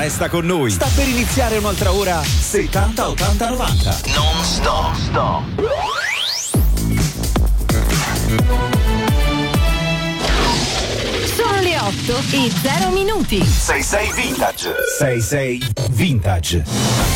Resta con noi. Sta per iniziare un'altra ora 70 80 90. Non stop. Sono le 8:00. 66 Vintage. 66 Vintage.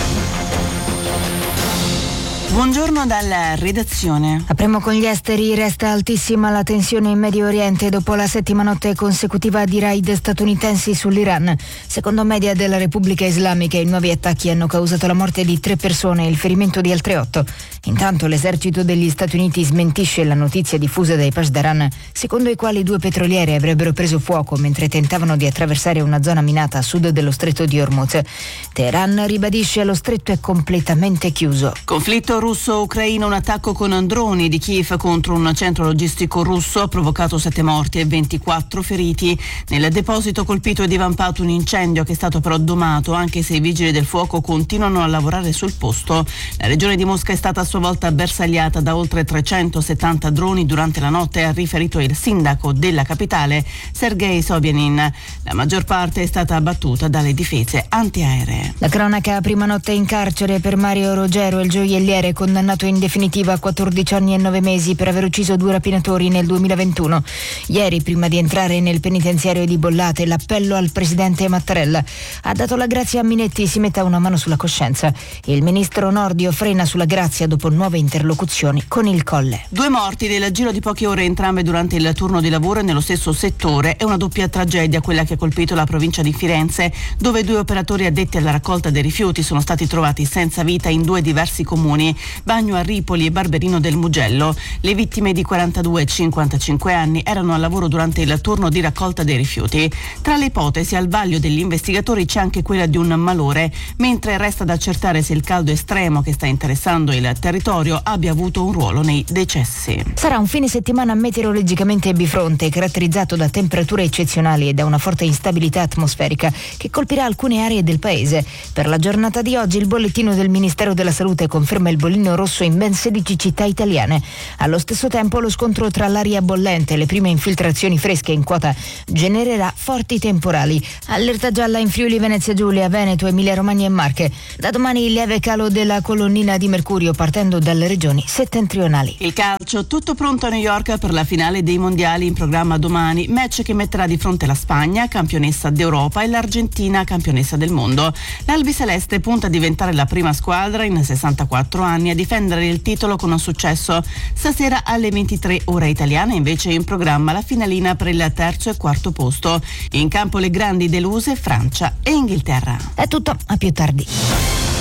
Buongiorno dalla redazione. Apriamo con gli esteri. Resta altissima la tensione in Medio Oriente dopo la settima notte consecutiva di raid statunitensi sull'Iran. Secondo media della Repubblica Islamica, i nuovi attacchi hanno causato la morte di 3 persone e il ferimento di altre 8. Intanto l'esercito degli Stati Uniti smentisce la notizia diffusa dai Pasdaran, secondo i quali 2 petroliere avrebbero preso fuoco mentre tentavano di attraversare una zona minata a sud dello stretto di Hormuz. Teheran ribadisce lo stretto è completamente chiuso. Conflitto russo-ucraino, un attacco con droni di Kiev contro un centro logistico russo ha provocato 7 morti e 24 feriti. Nel deposito colpito è divampato un incendio che è stato però domato, anche se i vigili del fuoco continuano a lavorare sul posto. La regione di Mosca è stata a sua volta bersagliata da oltre 370 droni durante la notte, ha riferito il sindaco della capitale, Sergei Sobyanin. La maggior parte è stata abbattuta dalle difese antiaeree. La cronaca: prima notte in carcere per Mario Rogero, il gioielliere condannato in definitiva a 14 anni e 9 mesi per aver ucciso 2 rapinatori nel 2021. Ieri, prima di entrare nel penitenziario di Bollate, l'appello al presidente Mattarella ha dato la grazia a Minetti. Si metta una mano sulla coscienza. Il ministro Nordio frena sulla grazia dopo nuove interlocuzioni con il Colle. 2 morti nel giro di poche ore, entrambe durante il turno di lavoro nello stesso settore. È una doppia tragedia quella che ha colpito la provincia di Firenze, dove 2 operatori addetti alla raccolta dei rifiuti sono stati trovati senza vita in 2 diversi comuni, Bagno a Ripoli e Barberino del Mugello. Le vittime di 42 e 55 anni erano al lavoro durante il turno di raccolta dei rifiuti. Tra le ipotesi al vaglio degli investigatori c'è anche quella di un malore, mentre resta da accertare se il caldo estremo che sta interessando il territorio abbia avuto un ruolo nei decessi. Sarà un fine settimana meteorologicamente bifronte, caratterizzato da temperature eccezionali e da una forte instabilità atmosferica che colpirà alcune aree del paese. Per la giornata di oggi il bollettino del Ministero della Salute conferma il bollino rosso in ben 16 città italiane. Allo stesso tempo lo scontro tra l'aria bollente e le prime infiltrazioni fresche in quota genererà forti temporali. Allerta gialla in Friuli, Venezia Giulia, Veneto, Emilia Romagna e Marche. Da domani il lieve calo della colonnina di mercurio partendo dalle regioni settentrionali. Il calcio, tutto pronto a New York per la finale dei mondiali in programma domani, match che metterà di fronte la Spagna, campionessa d'Europa, e l'Argentina, campionessa del mondo. L'Albiceleste punta a diventare la prima squadra in 64 anni a difendere il titolo con un successo. Stasera alle 23 ora italiana invece è in programma la finalina per il terzo e quarto posto. In campo le grandi deluse Francia e Inghilterra. È tutto, a più tardi.